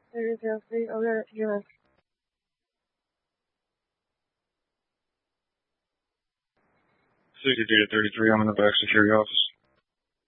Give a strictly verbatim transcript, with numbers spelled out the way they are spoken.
Zero zero three. Oh, yeah, you're sixty-two to thirty-three, I'm in the back security office.